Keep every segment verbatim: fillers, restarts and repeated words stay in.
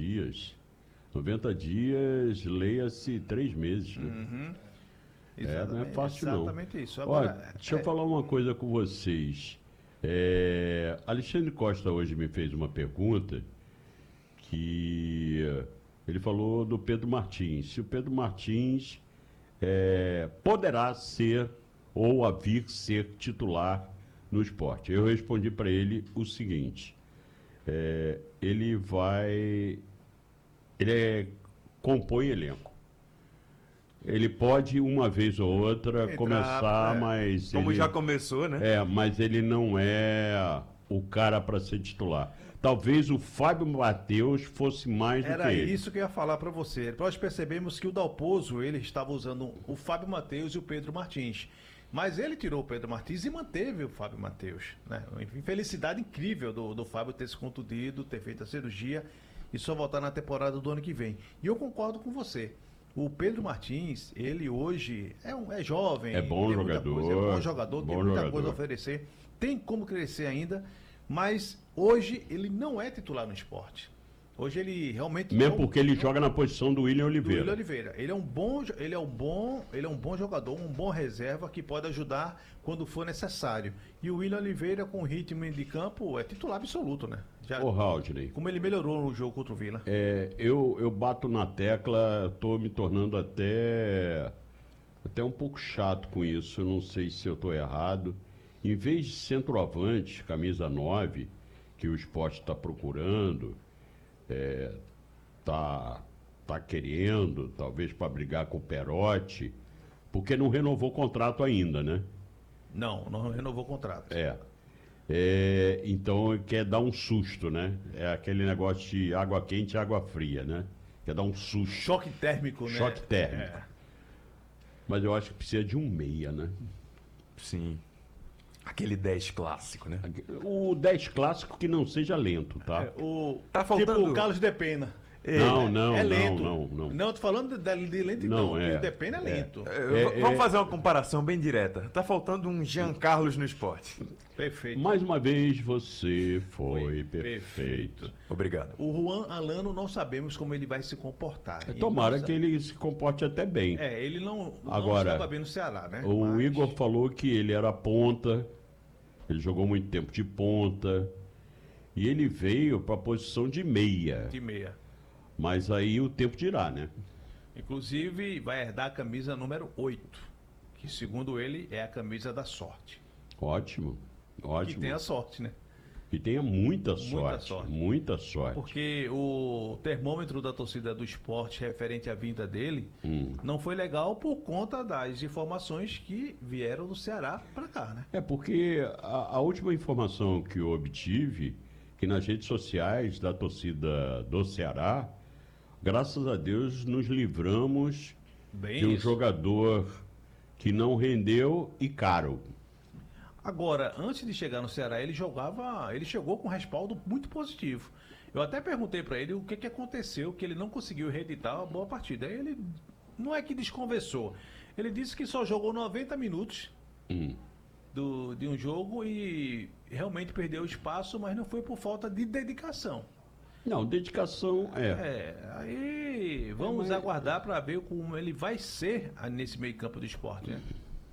dias. noventa dias, leia-se três meses. Né? Uhum. É, não é fácil exatamente não. isso. Agora, Olha, deixa é... eu falar uma coisa com vocês. É, Alexandre Costa hoje me fez uma pergunta que ele falou do Pedro Martins. Se o Pedro Martins é, poderá ser ou a vir ser titular no Sport. Eu respondi para ele o seguinte: é, ele vai, ele é, compõe elenco. Ele pode uma vez ou outra Entrar, começar, é, mas Como ele, já começou, né? é, mas ele não é o cara para ser titular. Talvez o Fábio Matheus fosse mais do Era que ele. isso que eu ia falar para você. Nós percebemos que o Dalpozo, ele estava usando o Fábio Matheus e o Pedro Martins. Mas ele tirou o Pedro Martins e manteve o Fábio Matheus. Né? Infelicidade incrível do, do Fábio ter se contundido, ter feito a cirurgia e só voltar na temporada do ano que vem. E eu concordo com você. O Pedro Martins, ele hoje é, um, é jovem. É bom tem muita jogador, coisa, é bom jogador, bom tem muita jogador. coisa a oferecer. Tem como crescer ainda, mas hoje ele não é titular no esporte. Hoje ele realmente Mesmo não- porque ele não- joga na posição do William do Oliveira. Willian Oliveira. Ele é um bom, jo- ele é um bom, ele é um bom jogador, um bom reserva que pode ajudar quando for necessário. E o Willian Oliveira com ritmo de campo é titular absoluto, né? Já, Ô, Haldney, como ele melhorou no jogo contra o Vila. é, eu, eu bato na tecla, tô me tornando até, até um pouco chato com isso, eu não sei se eu tô errado. Em vez de centroavante, camisa nove, que o Sport está procurando, é, tá, tá querendo, talvez para brigar com o Perotti, porque não renovou o contrato ainda, né? Não, não renovou o contrato. É. É, então quer dar um susto, né? É aquele negócio de água quente e água fria, né? Quer dar um susto. Choque térmico, né? Choque térmico. É. Mas eu acho que precisa de um meia, né? Sim. Aquele dez clássico, né? O dez clássico que não seja lento, tá? É, o, Tá faltando- Tipo o Carlos de Pena. Não, não, é não, lento. não, não. Não, tô falando de, de lento Não, não. é. O de Pena é lento. É, É, v- Vamos é- fazer uma comparação bem direta. Tá faltando um Jean Carlos no esporte. Perfeito. Mais uma vez você foi, Foi perfeito. Obrigado. O Juan Alano não sabemos como ele vai se comportar. E Tomara não que sa- ele se comporte até bem. É, ele não, não Agora, estava bem no Ceará, né? O Mas- Igor falou que ele era ponta, ele jogou muito tempo de ponta, e ele veio para a posição de meia. De meia. Mas aí o tempo dirá, né? Inclusive, vai herdar a camisa número oito, que segundo ele é a camisa da sorte. Ótimo, ótimo. Que tem a sorte, né? Que tenha muita sorte, sorte. muita sorte. Porque o termômetro da torcida do esporte referente à vinda dele Hum. não foi legal por conta das informações que vieram do Ceará para cá, né? É porque a, a última informação que eu obtive, que nas redes sociais da torcida do Ceará, graças a Deus nos livramos Bem de um isso. jogador que não rendeu e caro. Agora, antes de chegar no Ceará, ele jogava, ele chegou com um respaldo muito positivo. Eu até perguntei para ele o que, que aconteceu, que ele não conseguiu reeditar uma boa partida. Aí ele não é que desconversou. Ele disse que só jogou noventa minutos Hum. do, de um jogo e realmente perdeu espaço, mas não foi por falta de dedicação. Não, dedicação é. É, aí vamos mas- aguardar para ver como ele vai ser ah, nesse meio campo do esporte, né?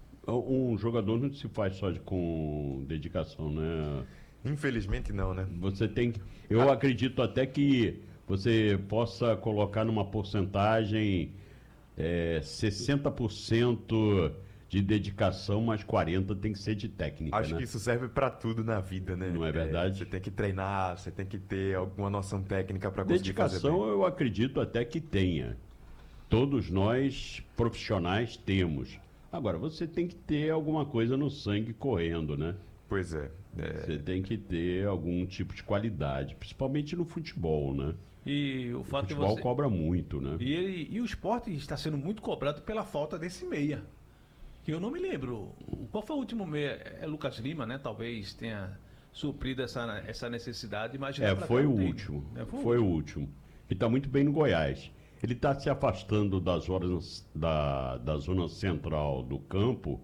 Um jogador não se faz só de- com dedicação, né? Infelizmente não, né? Você tem que. Eu acredito até que você possa colocar numa porcentagem é, sessenta por cento de dedicação, mas quarenta por cento tem que ser de técnica. Acho né? que isso serve pra tudo na vida, né? Não é verdade? Você tem que treinar, você tem que ter alguma noção técnica pra conseguir fazer Dedicação bem. eu acredito até que tenha. Todos nós profissionais temos. Agora, você tem que ter alguma coisa no sangue correndo, né? Pois é. é, Você tem que ter algum tipo de qualidade, principalmente no futebol, né? E o O fato de futebol você... cobra muito, né? E, ele, e o esporte está sendo muito cobrado pela falta desse meia. Que eu não me lembro. O- Qual foi o último meia? É Lucas Lima, né? Talvez tenha suprido essa, essa necessidade. Mas de lá É, pra foi cá o não tem. último. É, Foi o último. Ele está muito bem no Goiás. Ele está se afastando das horas da, da zona central do campo,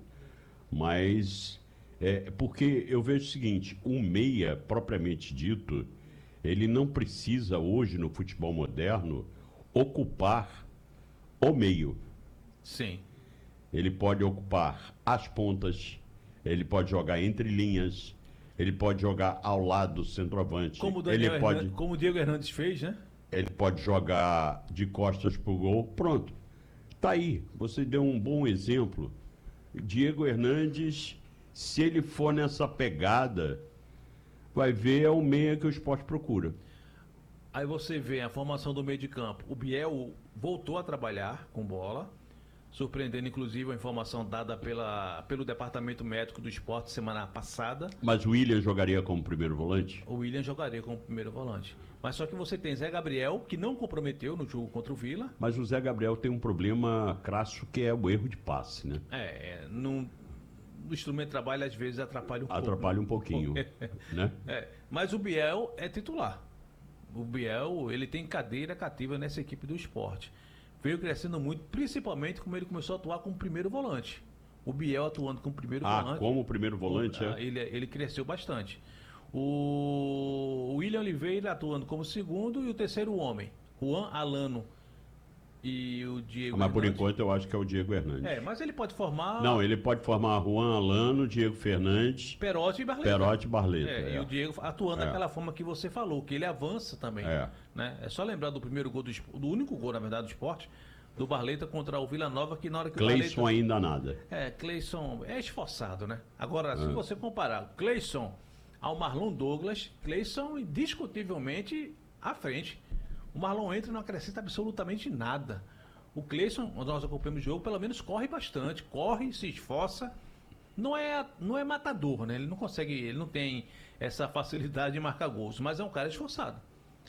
mas é porque eu vejo o seguinte, o meia, propriamente dito, ele não precisa hoje no futebol moderno ocupar o meio. Sim. Ele pode ocupar as pontas, ele pode jogar entre linhas, ele pode jogar ao lado do centroavante. Como o, ele Daniel pode, Hernandes, como o Diego Hernandes fez, né? ele pode jogar de costas pro gol. Pronto. Tá aí. Você deu um bom exemplo. Diego Hernandes, se ele for nessa pegada, vai ver é o meia que o Sport procura. Aí você vê a formação do meio de campo. O Biel voltou a trabalhar com bola, surpreendendo inclusive a informação dada pela, pelo departamento médico do Sport semana passada. Mas o William jogaria como primeiro volante? O William jogaria como primeiro volante. Mas só que você tem Zé Gabriel, que não comprometeu no jogo contra o Vila. Mas o Zé Gabriel tem um problema crasso que é o erro de passe, né? É, é num, o instrumento de trabalho às vezes atrapalha um pouco. Atrapalha um pouquinho, né? É, mas o Biel é titular. O Biel, ele tem cadeira cativa nessa equipe do Sport. Veio crescendo muito, principalmente como ele começou a atuar como primeiro volante. O Biel atuando como primeiro Ah, volante. como primeiro volante, o, é? Ele, ele cresceu bastante. O William Oliveira atuando como segundo e o terceiro homem, Juan Alano e o Diego Mas por Hernandes. enquanto eu acho que é o Diego Hernandes. É, mas ele pode formar Não, ele pode formar Juan Alano, Diego Fernandes, Perotti e Barleta. Perotti e Barleta. É, é. E o Diego atuando É. daquela forma que você falou, que ele avança também. É. Né? É só lembrar do primeiro gol do Sport, do único gol, na verdade, do Sport, do Barleta contra o Vila Nova, que na hora que Cleison o Barleta... ainda nada. É, Cleison é esforçado, né? Agora, É. se você comparar Cleison ao Marlon Douglas, Cleison indiscutivelmente à frente. O Marlon entra e não acrescenta absolutamente nada. O Cleison, quando nós acompanhamos o jogo, pelo menos corre bastante, corre, se esforça. Não é, não é matador, né? Ele não consegue, ele não tem essa facilidade de marcar gols, mas é um cara esforçado.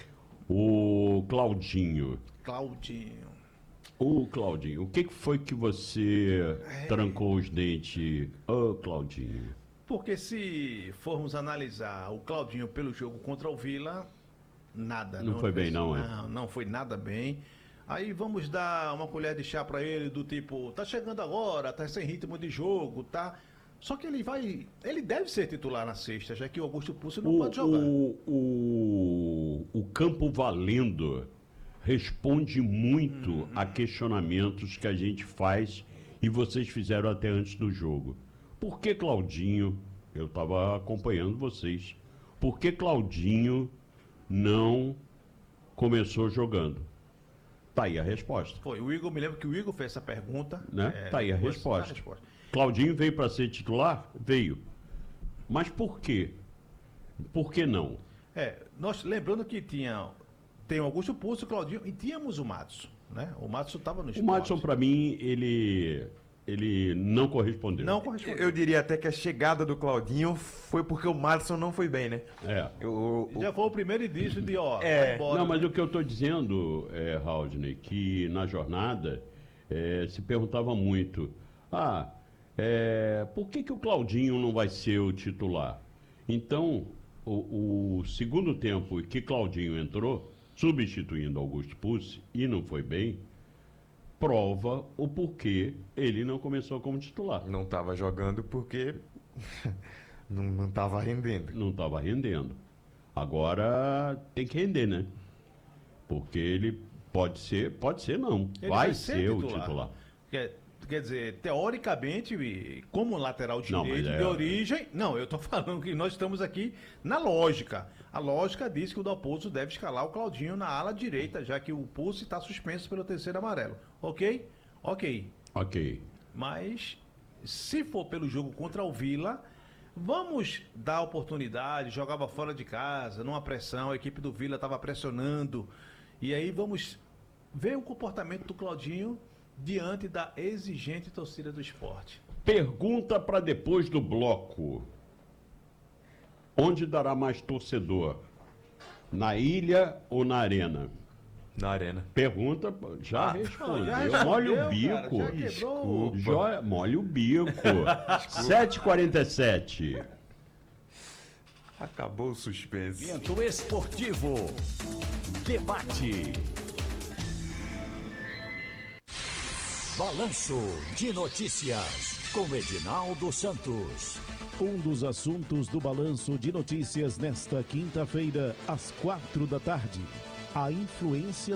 O Claudinho. Claudinho. Ô, Claudinho, o que que foi que você trancou os dentes? Ô, Claudinho. Porque se formos analisar o Claudinho pelo jogo contra o Vila, nada. Não foi bem, não, é? Não, não foi nada bem. Aí vamos dar uma colher de chá pra ele do tipo, tá chegando agora, tá sem ritmo de jogo, tá? Só que ele vai, ele deve ser titular na sexta, já que o Augusto Pulso não O, pode jogar. o, o, o Campo Valendo responde muito Uhum. a questionamentos que a gente faz e vocês fizeram até antes do jogo. Por que Claudinho, eu estava acompanhando vocês, por que Claudinho não começou jogando? Tá aí a resposta, Foi, o Igor, me lembro que o Igor fez essa pergunta. né? é, Tá aí a depois- resposta. a resposta. Claudinho veio para ser titular? Veio. Mas por quê? Por que não? É, nós lembrando que tinha tem o Augusto Pulso, o Claudinho e tínhamos o Matson, né? O Matson estava no O esporte. Madison, para mim, ele, ele não correspondeu. Não correspondeu. Eu diria até que a chegada do Claudinho foi porque o Madison não foi bem, né? É. Eu- o- Já foi o primeiro indício de, ó, É. vai embora. Não, mas o que eu estou dizendo, é, Haldney, que na jornada é, se perguntava muito, ah, é, por que, que o Claudinho não vai ser o titular? Então, o, o segundo tempo que Claudinho entrou, substituindo Augusto Pucci, e não foi bem, prova o porquê ele não começou como titular. não estava jogando porque não, não tava rendendo. Não estava rendendo. Agora tem que render, né? Porque ele pode ser, pode ser não, Ele vai ser, o titular. Quer, quer dizer, teoricamente, e como lateral Não, mas direito é- de origem. Não, eu estou falando que nós estamos aqui na lógica. A lógica diz que o Dalpozo deve escalar o Claudinho na ala direita, já que o Pulse está suspenso pelo terceiro amarelo. Ok? Ok. Ok. Mas, se for pelo jogo contra o Vila, vamos dar oportunidade. Jogava fora de casa, numa pressão, a equipe do Vila estava pressionando. E aí vamos ver o comportamento do Claudinho diante da exigente torcida do esporte. Pergunta para depois do bloco. Onde dará mais torcedor? Na ilha ou na arena? Na arena. Pergunta, já Ah, respondeu. já respondeu, Molha o cara, bico. já quebrou. Desculpa. Jo- molha o bico. sete e quarenta e sete. Acabou o suspense. Momento esportivo. Debate. Balanço de notícias. com Edinaldo Santos. Um dos assuntos do Balanço de Notícias nesta quinta-feira, às quatro da tarde. A influência